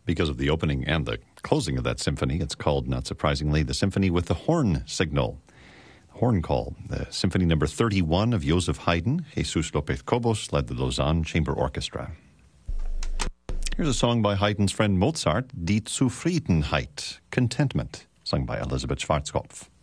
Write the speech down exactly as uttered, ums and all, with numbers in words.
because of the opening and the closing of that symphony. It's called, not surprisingly, the Symphony with the Horn Signal. Horn Call, the Symphony number thirty-one of Joseph Haydn. Jesus Lopez Cobos led the Lausanne Chamber Orchestra. Here's a song by Haydn's friend Mozart, Die Zufriedenheit, Contentment, sung by Elisabeth Schwarzkopf.